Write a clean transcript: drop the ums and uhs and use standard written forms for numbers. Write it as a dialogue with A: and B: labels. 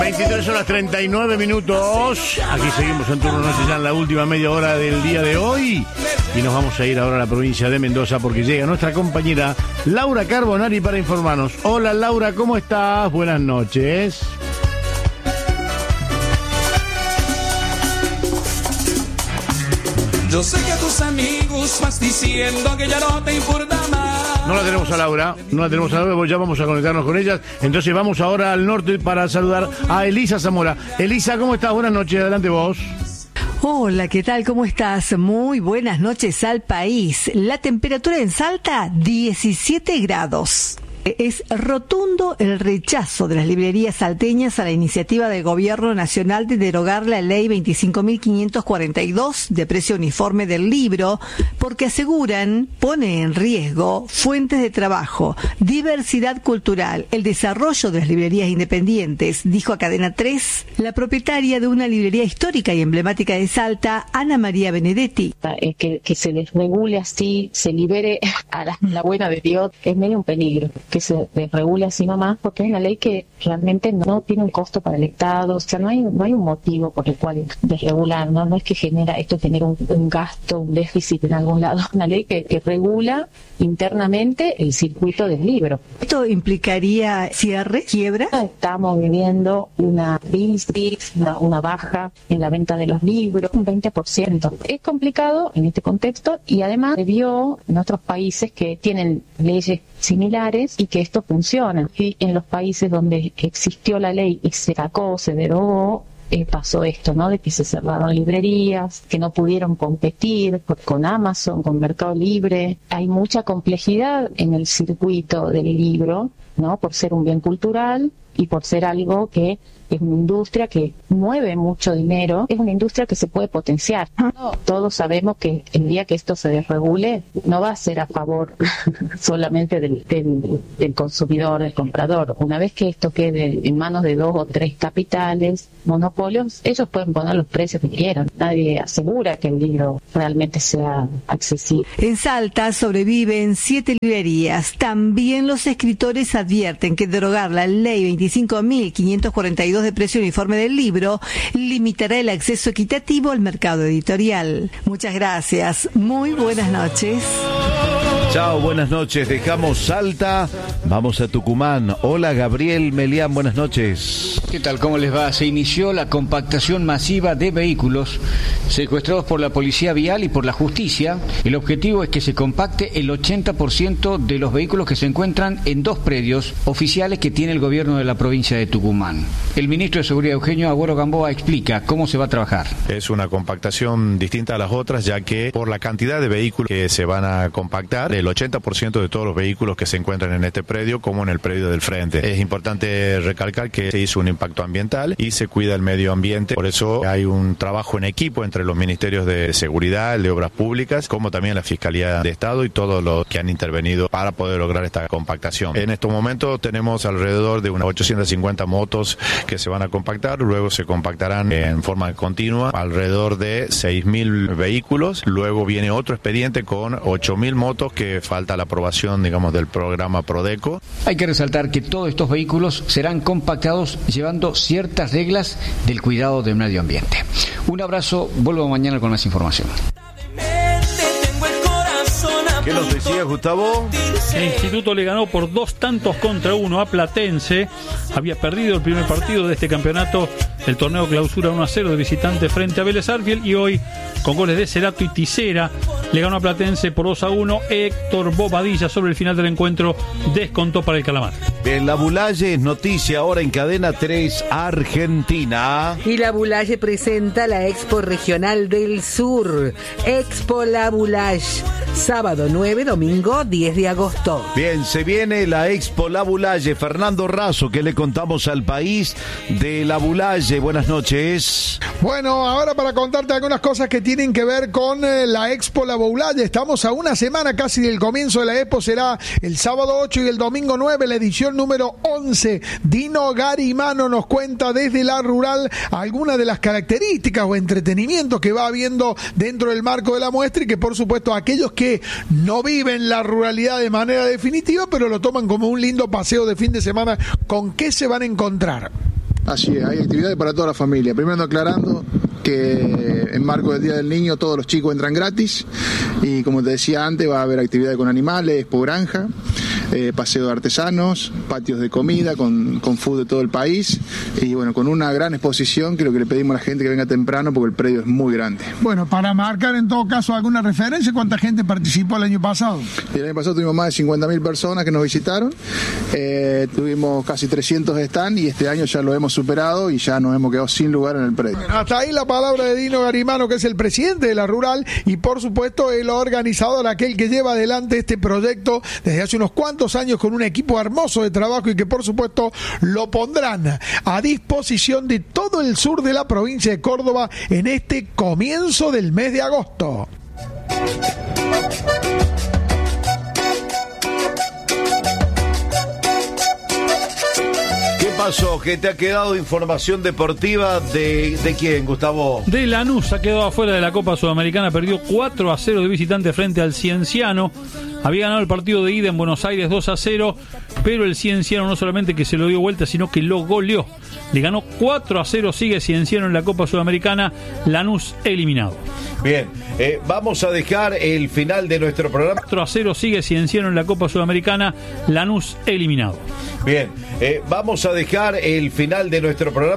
A: 23:39. Aquí seguimos en Turno Noche ya en la última media hora del día de hoy. Y nos vamos a ir ahora a la provincia de Mendoza porque llega nuestra compañera Laura Carbonari para informarnos. Hola Laura, ¿cómo estás? Buenas noches.
B: Yo sé que a tus amigos vas diciendo que ya no te importa más.
A: No la tenemos a Laura, pues ya vamos a conectarnos con ellas. Entonces vamos ahora al norte para saludar a Elisa Zamora. Elisa, ¿cómo estás? Buenas noches, adelante vos.
C: Hola, ¿qué tal? ¿Cómo estás? Muy buenas noches al país. La temperatura en Salta, 17 grados. Es rotundo el rechazo de las librerías salteñas a la iniciativa del Gobierno Nacional de derogar la Ley 25.542 de precio uniforme del libro, porque aseguran pone en riesgo fuentes de trabajo, diversidad cultural, el desarrollo de las librerías independientes, dijo a Cadena 3 la propietaria de una librería histórica y emblemática de Salta, Ana María Benedetti.
D: Que se desregule así, se libere a la buena de Dios, es medio un peligro. Que se desregule así nomás, porque es una ley que realmente no tiene un costo para el Estado, o sea, no hay un motivo por el cual desregular, no es que esto genera un gasto, un déficit en algún lado, una ley que regula internamente el circuito del libro.
C: ¿Esto implicaría cierre, quiebra?
D: Estamos viviendo una crisis, una baja en la venta de los libros, un 20%. Es complicado en este contexto y además se vio en otros países que tienen leyes similares y que esto funciona. Y en los países donde existió la ley y se sacó, se derogó, pasó esto, ¿no? De que se cerraron librerías, que no pudieron competir con Amazon, con Mercado Libre. Hay mucha complejidad en el circuito del libro, ¿no? Por ser un bien cultural y por ser algo que es una industria que mueve mucho dinero, es una industria que se puede potenciar. No, todos sabemos que el día que esto se desregule no va a ser a favor solamente del consumidor, del comprador. Una vez que esto quede en manos de 2 o 3 capitales, monopolios, ellos pueden poner los precios que quieran. Nadie asegura que el libro realmente sea accesible.
C: En Salta sobreviven 7 librerías. También los escritores advierten que derogar la ley 25.542 de precio uniforme del libro limitará el acceso equitativo al mercado editorial. Muchas gracias. Muy buenas noches.
A: Chao, buenas noches. Dejamos Salta, vamos a Tucumán. Hola, Gabriel Melián, buenas noches.
E: ¿Qué tal? ¿Cómo les va? Se inició la compactación masiva de vehículos secuestrados por la Policía Vial y por la Justicia. El objetivo es que se compacte el 80% de los vehículos que se encuentran en 2 predios oficiales que tiene el gobierno de la provincia de Tucumán. El ministro de Seguridad, Eugenio Agüero Gamboa, explica cómo se va a trabajar.
F: Es una compactación distinta a las otras, ya que por la cantidad de vehículos que se van a compactar, el 80% de todos los vehículos que se encuentran en este predio como en el predio del frente. Es importante recalcar que se hizo un impacto ambiental y se cuida el medio ambiente, por eso hay un trabajo en equipo entre los ministerios de seguridad, de obras públicas, como también la Fiscalía de Estado y todos los que han intervenido para poder lograr esta compactación. En estos momentos tenemos alrededor de unas 850 motos que se van a compactar, luego se compactarán en forma continua alrededor de 6.000 vehículos, luego viene otro expediente con 8.000 motos que falta la aprobación, digamos, del programa Prodeco.
E: Hay que resaltar que todos estos vehículos serán compactados llevando ciertas reglas del cuidado del medio ambiente. Un abrazo, vuelvo mañana con más información.
A: ¿Qué nos decía Gustavo?
G: El Instituto le ganó por 2-1 a Platense. Había perdido el primer partido de este campeonato, el torneo clausura 1-0 de visitante frente a Vélez Arfiel, y hoy, con goles de Cerato y Tisera, le ganó a Platense por 2-1. Héctor Bobadilla sobre el final del encuentro descontó para el Calamar.
A: En la Bulaye es noticia ahora en Cadena 3 Argentina.
H: Y la Bulaye presenta la Expo Regional del Sur. Expo La Bulaye. Sábado 9, domingo 10 de agosto.
A: Bien, se viene la Expo La Bulaye. Fernando Razo, ¿qué le contamos al país de La Bulaye? Buenas noches.
I: Bueno, ahora para contarte algunas cosas que tienen que ver con la Expo La Bulaye. Estamos a una semana casi del comienzo de la Expo. Será el sábado 8 y el domingo 9, la edición número 11. Dino Garimano nos cuenta desde la rural algunas de las características o entretenimientos que va habiendo dentro del marco de la muestra, y que por supuesto aquellos que no viven la ruralidad de manera definitiva, pero lo toman como un lindo paseo de fin de semana, ¿con qué se van a encontrar?
J: Así es, hay actividades para toda la familia. Primero aclarando que en marco del Día del Niño todos los chicos entran gratis y como te decía antes va a haber actividades con animales, expo granja, paseo de artesanos, patios de comida con food de todo el país y bueno, con una gran exposición que lo que le pedimos a la gente que venga temprano porque el predio es muy grande.
I: Bueno, para marcar en todo caso alguna referencia, ¿cuánta gente participó el año pasado?
J: El año pasado tuvimos más de 50.000 personas que nos visitaron, tuvimos casi 300 stands y este año ya lo hemos superado y ya nos hemos quedado sin lugar en el predio.
I: Bueno, hasta ahí la palabra de Dino Garimano, que es el presidente de la Rural y por supuesto el organizador, aquel que lleva adelante este proyecto desde hace unos cuantos años con un equipo hermoso de trabajo y que por supuesto lo pondrán a disposición de todo el sur de la provincia de Córdoba en este comienzo del mes de agosto.
K: ¿Qué pasó? ¿Qué te ha quedado información deportiva de quién, Gustavo?
G: De Lanús, ha quedado afuera de la Copa Sudamericana, perdió 4-0 de visitante frente al Cienciano. Había ganado el partido de ida en Buenos Aires 2-0, pero el Cienciano no solamente que se lo dio vuelta, sino que lo goleó. Le ganó 4-0, sigue Cienciano en la Copa Sudamericana, Lanús eliminado.
K: Bien, vamos a dejar el final de nuestro programa.
G: 4-0 sigue Cienciano en la Copa Sudamericana, Lanús eliminado.
K: Bien, vamos a dejar el final de nuestro programa.